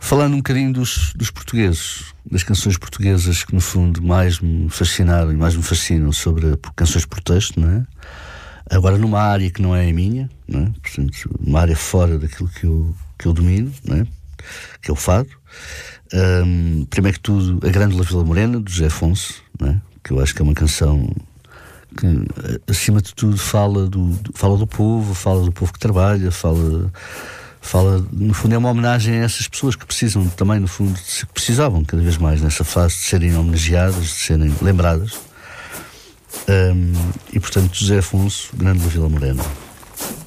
Falando um bocadinho dos portugueses, das canções portuguesas que no fundo mais me fascinaram e mais me fascinam sobre canções por texto, não é? Agora numa área que não é a minha, não é? Portanto, uma área fora daquilo que eu domino, não é? Que é o fado. Primeiro que tudo, A Grândola Vila Morena, do José Afonso, não é? Que eu acho que é uma canção que, acima de tudo, fala do povo que trabalha, fala, no fundo é uma homenagem a essas pessoas que precisam também, no fundo, que precisavam cada vez mais nessa fase de serem homenageadas, de serem lembradas. E portanto, José Afonso, Grândola Vila Morena.